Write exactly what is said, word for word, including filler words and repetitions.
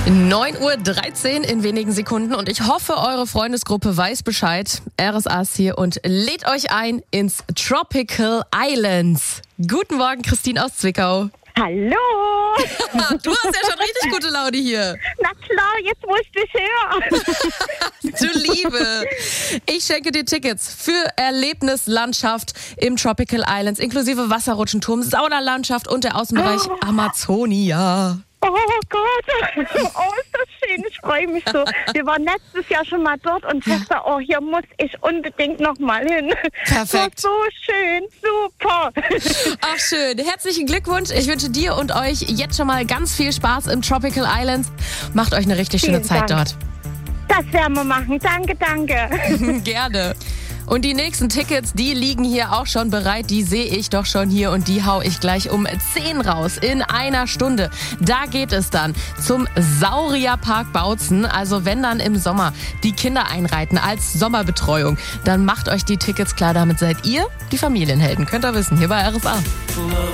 neun Uhr dreizehn in wenigen Sekunden und ich hoffe, eure Freundesgruppe weiß Bescheid. R S A ist hier und lädt euch ein ins Tropical Islands. Guten Morgen, Christine aus Zwickau. Hallo! Du hast ja schon richtig gute Laune hier. Na klar, jetzt wo ich dich höre. Du Liebe. Ich schenke dir Tickets für Erlebnislandschaft im Tropical Islands, inklusive Wasserrutschenturm, Saunalandschaft und der Außenbereich Oh. Amazonia. Oh Gott, oh ist das schön, ich freue mich so. Wir waren letztes Jahr schon mal dort und ich dachte, oh, hier muss ich unbedingt noch mal hin. Perfekt. Das war so schön, super. Ach schön, herzlichen Glückwunsch. Ich wünsche dir und euch jetzt schon mal ganz viel Spaß im Tropical Islands. Macht euch eine richtig schöne Vielen Zeit Dank. dort. Das werden wir machen, danke, danke. Gerne. Und die nächsten Tickets, die liegen hier auch schon bereit. Die sehe ich doch schon hier und die hau ich gleich um zehn raus in einer Stunde. Da geht es dann zum Saurierpark Bautzen. Also wenn dann im Sommer die Kinder einreiten als Sommerbetreuung, dann macht euch die Tickets klar. Damit seid ihr die Familienhelden. Könnt ihr wissen, hier bei R S A.